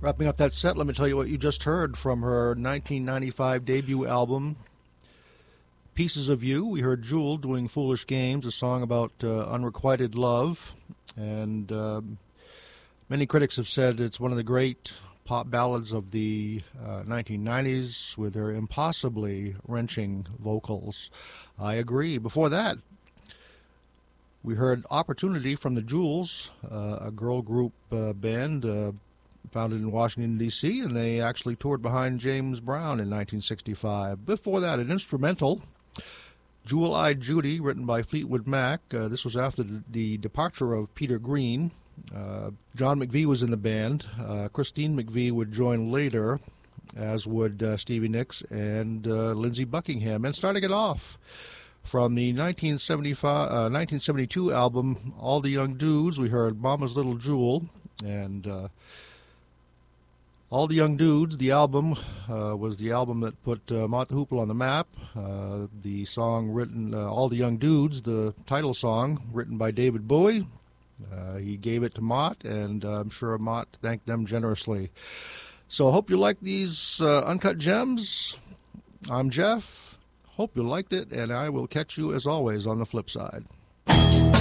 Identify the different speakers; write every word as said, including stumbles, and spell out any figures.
Speaker 1: Wrapping up that set, let me tell you what you just heard from her nineteen ninety-five debut album, Pieces of You. We heard Jewel doing Foolish Games, a song about uh, unrequited love. And uh, many critics have said it's one of the great pop ballads of the uh, nineteen nineties with her impossibly wrenching vocals. I agree. Before that, we heard Opportunity from the Jewels, uh, a girl group uh, band uh, founded in Washington, D C, and they actually toured behind James Brown in nineteen sixty-five. Before that, an instrumental, Jewel-Eyed Judy, written by Fleetwood Mac. Uh, this was after the departure of Peter Green. Uh, John McVie was in the band. Uh, Christine McVie would join later, as would uh, Stevie Nicks and uh, Lindsey Buckingham. And starting it off, from the nineteen seventy-five, uh, nineteen seventy-two album, All the Young Dudes, we heard Mama's Little Jewel. And uh, All the Young Dudes, the album, uh, was the album that put uh, Mott the Hoople on the map. Uh, the song written, uh, All the Young Dudes, the title song, written by David Bowie. Uh, he gave it to Mott, and uh, I'm sure Mott thanked them generously. So I hope you like these uh, Uncut Gems. I'm Jeff. Hope you liked it, and I will catch you, as always, on the flip side.